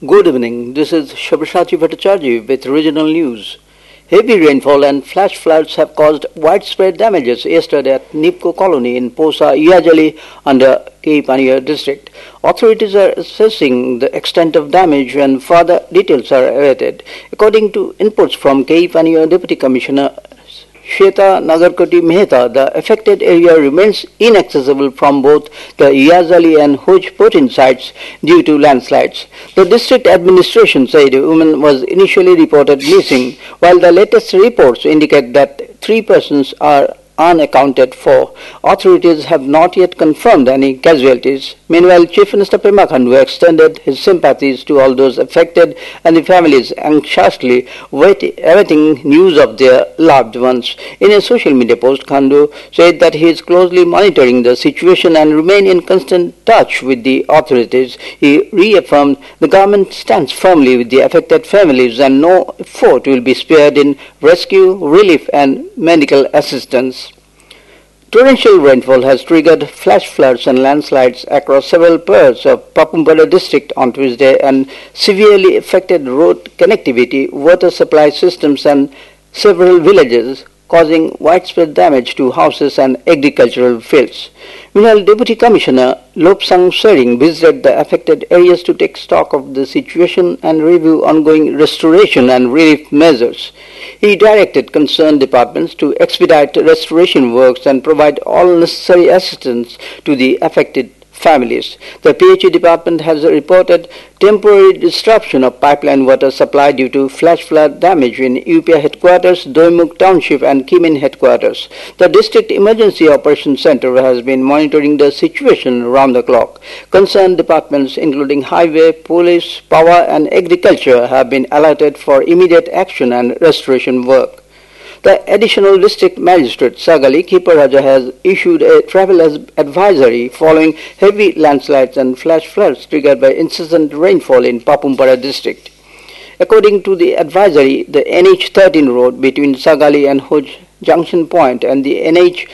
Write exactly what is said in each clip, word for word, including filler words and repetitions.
Good evening. This is Shabashati Bhattacharjee with regional news. Heavy rainfall and flash floods have caused widespread damages yesterday at Nipco Colony in Posa Iyajali under K. Panier district. Authorities are assessing the extent of damage and further details are awaited. According to inputs from K. Panier Deputy Commissioner Shweta Nagarkoti Mehta, the affected area remains inaccessible from both the Iyajali and Hojpotin sites due to landslides. The district administration said a woman was initially reported missing, while the latest reports indicate that three persons are unaccounted for. Authorities have not yet confirmed any casualties. Meanwhile, Chief Minister Pema Khandu extended his sympathies to all those affected and the families anxiously wait, awaiting news of their loved ones. In a social media post, Khandu said that he is closely monitoring the situation and remain in constant touch with the authorities. He reaffirmed the government stands firmly with the affected families and no effort will be spared in rescue, relief and medical assistance. Torrential rainfall has triggered flash floods and landslides across several parts of Papumpara district on Tuesday and severely affected road connectivity, water supply systems and several villages, causing widespread damage to houses and agricultural fields. Meanwhile, Deputy Commissioner Lopsang Sering visited the affected areas to take stock of the situation and review ongoing restoration and relief measures. He directed concerned departments to expedite restoration works and provide all necessary assistance to the affected families. The P H E department has reported temporary disruption of pipeline water supply due to flash flood damage in U P I headquarters, Doimuk Township and Kimin headquarters. The District Emergency Operations Center has been monitoring the situation around the clock. Concerned departments including Highway, Police, Power and Agriculture have been alerted for immediate action and restoration work. The additional district magistrate Sagali Kiparaja has issued a travel advisory following heavy landslides and flash floods triggered by incessant rainfall in Papumpara district. According to the advisory, the N H thirteen road between Sagali and Hoj Junction Point and the N H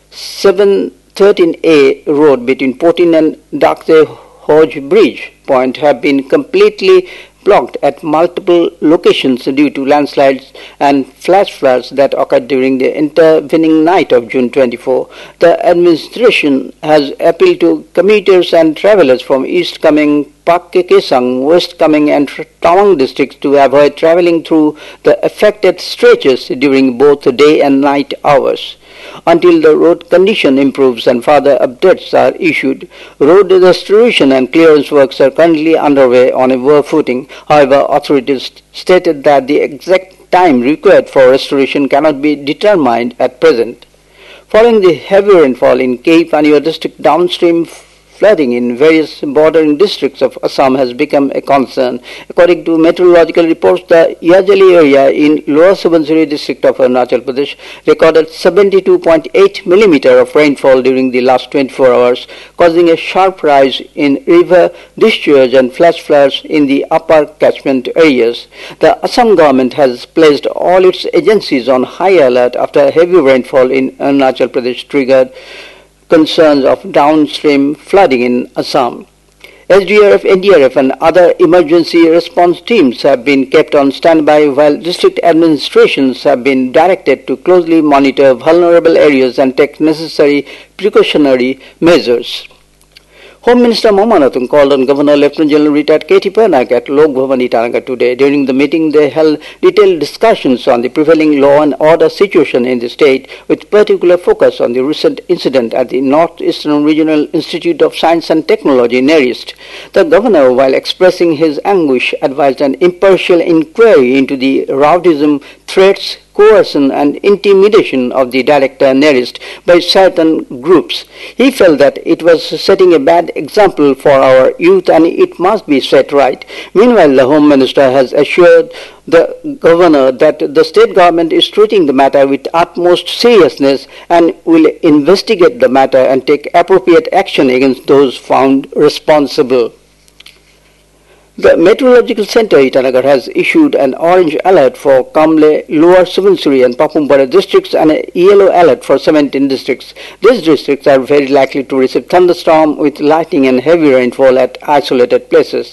seven thirteen A road between Potin and Dakte Hoj Bridge Point have been completely blocked at multiple locations due to landslides and flash floods that occurred during the intervening night of June twenty-fourth. The administration has appealed to commuters and travelers from East Kameng, Pakke Kesang, West Kameng and Tawang districts to avoid traveling through the affected stretches during both day and night hours until the road condition improves and further updates are issued. Road restoration and clearance works are currently underway on a war footing. However, authorities stated that the exact time required for restoration cannot be determined at present. Following the heavy rainfall in K. Panier district, downstream flooding in various bordering districts of Assam has become a concern. According to meteorological reports, the Iyajali area in Lower Subansiri district of Arunachal Pradesh recorded seventy-two point eight millimeters of rainfall during the last twenty-four hours, causing a sharp rise in river discharge and flash floods in the upper catchment areas. The Assam government has placed all its agencies on high alert after heavy rainfall in Arunachal Pradesh triggered concerns of downstream flooding in Assam. S D R F, N D R F and other emergency response teams have been kept on standby while district administrations have been directed to closely monitor vulnerable areas and take necessary precautionary measures. Home Minister Mohammed called on Governor Lieutenant General retired K T Pernak at Lok Bhavan Itanagar today. During the meeting, they held detailed discussions on the prevailing law and order situation in the state, with particular focus on the recent incident at the Northeastern Regional Institute of Science and Technology, NERIST. The governor, while expressing his anguish, advised an impartial inquiry into the rowdyism, threats, coercion and intimidation of the director NERIST by certain groups. He felt that it was setting a bad example for our youth and it must be set right. Meanwhile, the Home Minister has assured the governor that the state government is treating the matter with utmost seriousness and will investigate the matter and take appropriate action against those found responsible. The Meteorological Center Itanagar has issued an orange alert for Kamle, Lower Subansiri and Papumpara districts and a yellow alert for seventeen districts. These districts are very likely to receive thunderstorm with lightning and heavy rainfall at isolated places.